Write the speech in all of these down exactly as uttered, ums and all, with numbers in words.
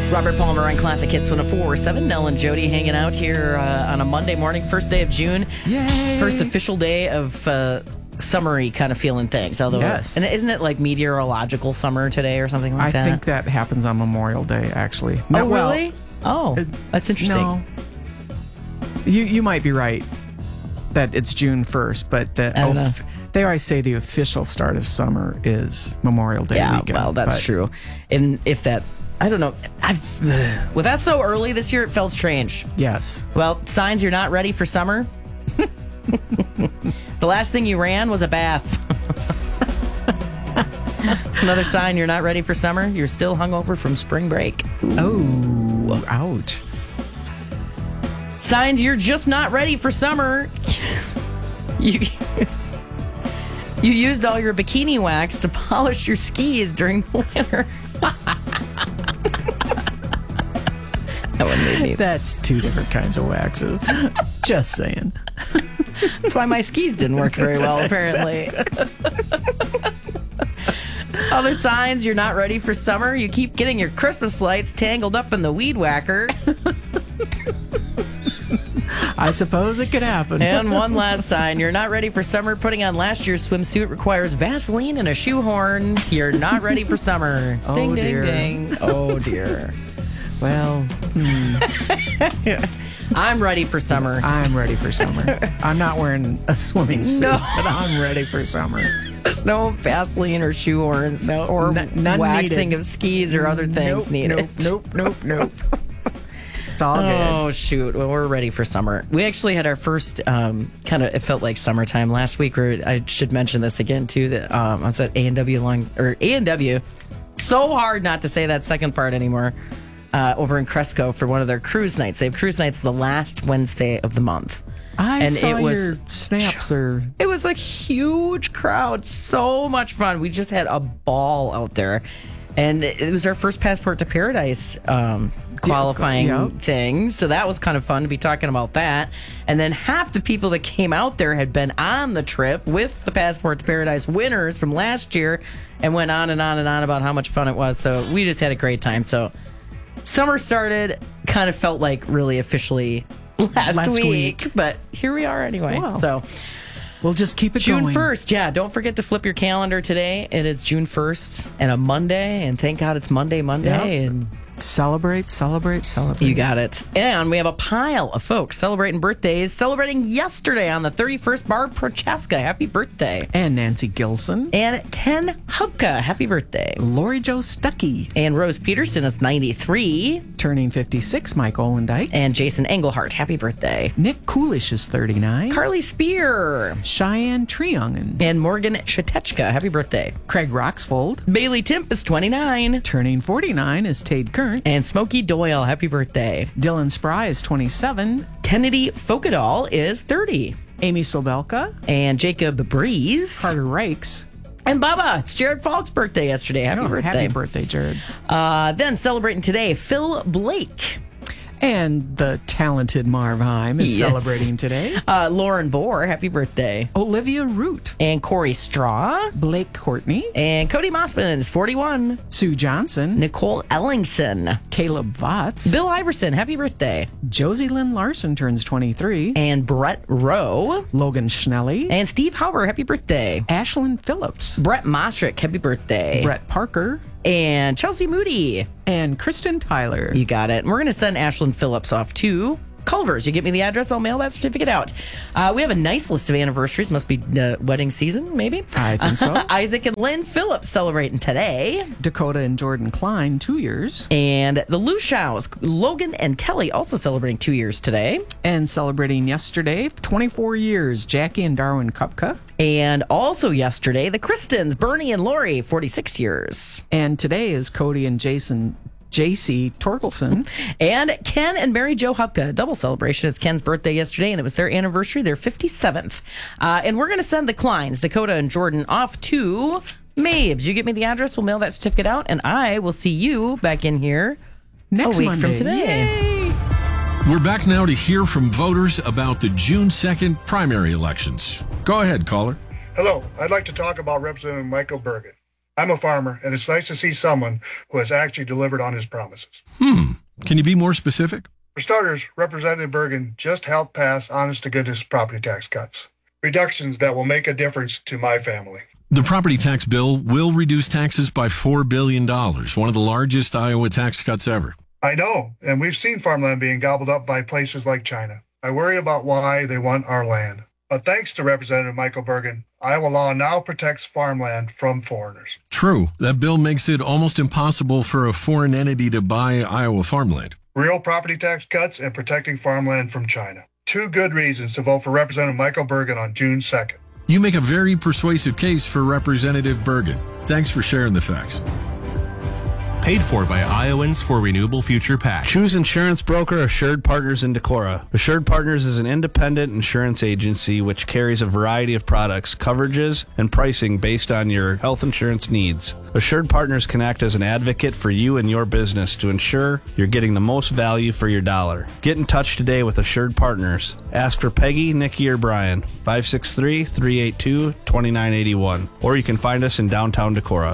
Robert Palmer on Classic Hits one oh four point seven. Nell and Jody hanging out here uh, on a Monday morning, first day of June. Yay! First official day of uh, summery kind of feeling things. Although, yes. And isn't it like meteorological summer today or something like I that? I think that happens on Memorial Day, actually. Oh, No, well, really? Oh, uh, that's interesting. No. You, you might be right that it's June first, but the I don't of, they always say the official start of summer is Memorial Day yeah, weekend. well, that's but, true. And if that, I don't know. I've, ugh. With that so early this year, it felt strange. Yes. Well, signs you're not ready for summer. The last thing you ran was a bath. Another sign you're not ready for summer. You're still hungover from spring break. Oh, ouch. Signs you're just not ready for summer. You you used all your bikini wax to polish your skis during the winter. That one made me. That's two different kinds of waxes. Just saying. That's why my skis didn't work very well, apparently. Other signs you're not ready for summer. You keep getting your Christmas lights tangled up in the weed whacker. I suppose it could happen. And one last sign. You're not ready for summer. Putting on last year's swimsuit requires Vaseline and a shoehorn. You're not ready for summer. Oh, ding, dear. ding, ding. Oh, dear. Well, hmm. I'm ready for summer. I'm ready for summer. I'm not wearing a swimming suit, No. but I'm ready for summer. There's no Vaseline or shoehorns No, or n- none waxing needed. of skis or other things nope, needed. Nope, nope, nope, nope. It's all good. Oh, shoot. Well, we're ready for summer. We actually had our first um, kind of, it felt like summertime last week. Where I should mention this again, too. That um, I was at A and W long, or A and W. So hard not to say that second part anymore. Uh, over in Cresco for one of their cruise nights. They have cruise nights the last Wednesday of the month. I and saw it was your snaps or It was a huge crowd. So much fun. We just had a ball out there. And it was our first Passport to Paradise um, qualifying Yep. thing. So that was kind of fun to be talking about that. And then half the people that came out there had been on the trip with the Passport to Paradise winners from last year and went on and on and on about how much fun it was. So we just had a great time. So summer started, kind of felt like really officially last, Last week, week. but here we are anyway. Wow. So we'll just keep it June going. first, yeah. Don't forget to flip your calendar today. It is June first and a Monday, and thank God it's Monday, Monday, Yep. and Celebrate, celebrate, celebrate. you got it. And we have a pile of folks celebrating birthdays. Celebrating yesterday on the thirty-first, Barb Prochaska. Happy birthday. And Nancy Gilson. And Ken Hubka. Happy birthday. Lori Jo Stuckey. And Rose Peterson is ninety-three. Turning fifty-six, Mike Olendike. And Jason Engelhart. Happy birthday. Nick Coolish is thirty-nine. Carly Spear. Cheyenne Triungen. And Morgan Shatechka. Happy birthday. Craig Roxfold. Bailey Timp is twenty-nine. Turning forty-nine is Tade Kern. And Smokey Doyle. Happy birthday. Dylan Spry is twenty-seven. Kennedy Fokadal is thirty. Amy Sobelka. And Jacob Breeze. Carter Rakes. And Bubba. It's Jared Falk's birthday yesterday. Happy Oh, birthday. Happy birthday, Jared. Uh, then celebrating today, Phil Blake. And the talented Marv Heim is Yes. celebrating today. Uh, Lauren Bohr. Happy birthday. Olivia Root. And Corey Straw. Blake Courtney. And Cody Mossman is forty-one. Sue Johnson. Nicole Ellingson. Caleb Votts. Bill Iverson. Happy birthday. Josie Lynn Larson turns twenty-three. And Brett Rowe. Logan Schnelly. And Steve Hauber. Happy birthday. Ashlyn Phillips. Brett Mostrick. Happy birthday. Brett Parker. And Chelsea Moody. And Kristen Tyler. You got it. And we're going to send Ashlyn Phillips off to Culver's. You get me the address, I'll mail that certificate out. Uh, we have a nice list of anniversaries. Must be uh, wedding season, maybe? I think so. Isaac and Lynn Phillips celebrating today. Dakota and Jordan Klein, two years. And the Lushows, Logan and Kelly, also celebrating two years today. And celebrating yesterday, twenty-four years, Jackie and Darwin Kupka. And also yesterday, the Kristens, Bernie and Lori, forty-six years. And today is Cody and Jason J C Torkelson. And Ken and Mary Jo Hupka, double celebration. It's Ken's birthday yesterday, and it was their anniversary, their fifty-seventh. Uh, and we're going to send the Kleins, Dakota and Jordan, off to Mabes. You get me the address, we'll mail that certificate out, and I will see you back in here Next a week Monday. from today. Yay! We're back now to hear from voters about the June second primary elections. Go ahead, caller. Hello, I'd like to talk about Representative Michael Bergen. I'm a farmer, and it's nice to see someone who has actually delivered on his promises. Hmm. Can you be more specific? For starters, Representative Bergen just helped pass honest-to-goodness property tax cuts, reductions that will make a difference to my family. The property tax bill will reduce taxes by four billion dollars, one of the largest Iowa tax cuts ever. I know, and we've seen farmland being gobbled up by places like China. I worry about why they want our land. But thanks to Representative Michael Bergen, Iowa law now protects farmland from foreigners. True. That bill makes it almost impossible for a foreign entity to buy Iowa farmland. Real property tax cuts and protecting farmland from China. Two good reasons to vote for Representative Michael Bergen on June second. You make a very persuasive case for Representative Bergen. Thanks for sharing the facts. Paid for by Iowans for Renewable Future PAC. Choose insurance broker Assured Partners in Decorah. Assured Partners is an independent insurance agency which carries a variety of products, coverages, and pricing based on your health insurance needs. Assured Partners can act as an advocate for you and your business to ensure you're getting the most value for your dollar. Get in touch today with Assured Partners. Ask for Peggy, Nikki, or Brian, five six three, three eight two, two nine eight one, or you can find us in downtown Decorah.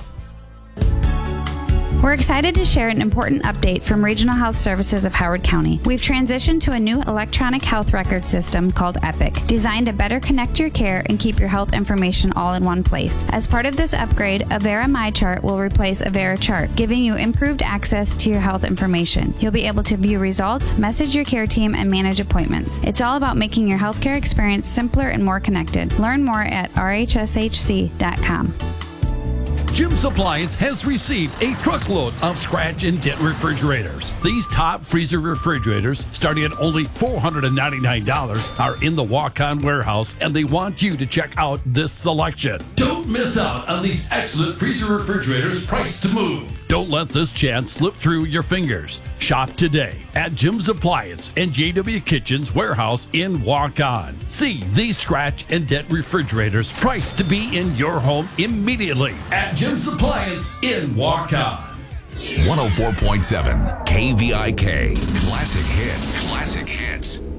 We're excited to share an important update from Regional Health Services of Howard County. We've transitioned to a new electronic health record system called Epic, designed to better connect your care and keep your health information all in one place. As part of this upgrade, Avera MyChart will replace Avera Chart, giving you improved access to your health information. You'll be able to view results, message your care team, and manage appointments. It's all about making your healthcare experience simpler and more connected. Learn more at r h s h c dot com. Jim's Appliance has received a truckload of scratch and dent refrigerators. These top freezer refrigerators, starting at only four hundred ninety-nine dollars, are in the walk-on warehouse, and they want you to check out this selection. Don't miss out on these excellent freezer refrigerators priced to move. Don't let this chance slip through your fingers. Shop today at Jim's Appliance and J W Kitchen's warehouse in Walk-On. See these scratch and dent refrigerators priced to be in your home immediately at Jim's Appliance in Walk-On. one oh four point seven K V I K. Classic hits. Classic hits.